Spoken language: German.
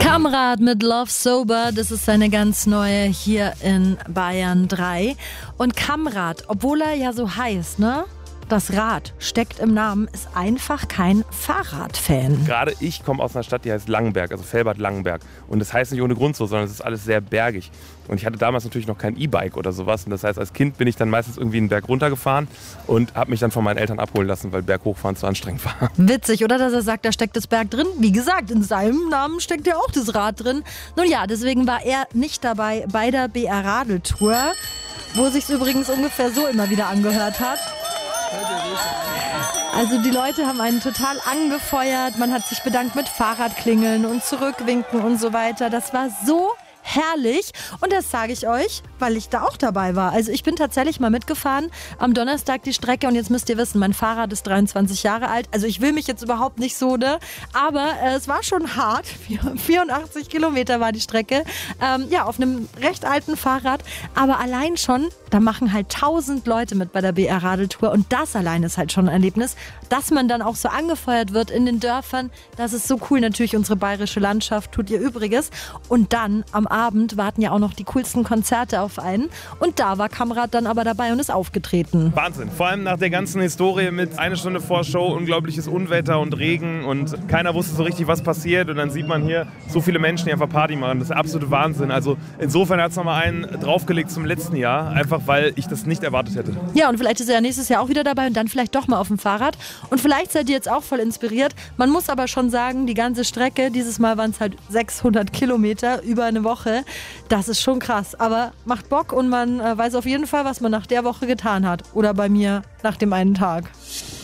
Kamrat mit Love Sober, das ist seine ganz neue hier in Bayern 3. Und Kamrat, obwohl er ja so heißt, ne? Das Rad steckt im Namen, ist einfach kein Fahrradfan. Gerade ich komme aus einer Stadt, die heißt Langenberg, also Velbert-Langenberg. Und das heißt nicht ohne Grund so, sondern es ist alles sehr bergig. Und ich hatte damals natürlich noch kein E-Bike oder sowas. Und das heißt, als Kind bin ich dann meistens irgendwie einen Berg runtergefahren und habe mich dann von meinen Eltern abholen lassen, weil Berghochfahren zu anstrengend war. Witzig, oder? Dass er sagt, da steckt das Berg drin. Wie gesagt, in seinem Namen steckt ja auch das Rad drin. Nun ja, deswegen war er nicht dabei bei der BR Radeltour, wo sich's übrigens ungefähr so immer wieder angehört hat. Also die Leute haben einen total angefeuert, man hat sich bedankt mit Fahrradklingeln und Zurückwinken und so weiter. Das war so herrlich und das sage ich euch, weil ich da auch dabei war. Also ich bin tatsächlich mal mitgefahren am Donnerstag die Strecke und jetzt müsst ihr wissen, mein Fahrrad ist 23 Jahre alt. Also ich will mich jetzt überhaupt nicht so, ne? Aber es war schon hart. 84 Kilometer war die Strecke. Ja, auf einem recht alten Fahrrad. Aber allein schon, da machen halt 1000 Leute mit bei der BR Radeltour und das allein ist halt schon ein Erlebnis, dass man dann auch so angefeuert wird in den Dörfern. Das ist so cool. Natürlich unsere bayerische Landschaft tut ihr Übriges. Und dann am Abend warten ja auch noch die coolsten Konzerte auf einen. Und da war Kamrat dann aber dabei und ist aufgetreten. Wahnsinn. Vor allem nach der ganzen Historie mit 1 Stunde vor Show, unglaubliches Unwetter und Regen und keiner wusste so richtig, was passiert. Und dann sieht man hier so viele Menschen, die einfach Party machen. Das ist der absolute Wahnsinn. Also insofern hat es nochmal einen draufgelegt zum letzten Jahr, einfach weil ich das nicht erwartet hätte. Ja, und vielleicht ist er ja nächstes Jahr auch wieder dabei und dann vielleicht doch mal auf dem Fahrrad. Und vielleicht seid ihr jetzt auch voll inspiriert. Man muss aber schon sagen, die ganze Strecke, dieses Mal waren es halt 600 Kilometer über eine Woche. Das ist schon krass, aber macht Bock und man weiß auf jeden Fall, was man nach der Woche getan hat. Oder bei mir nach dem einen Tag.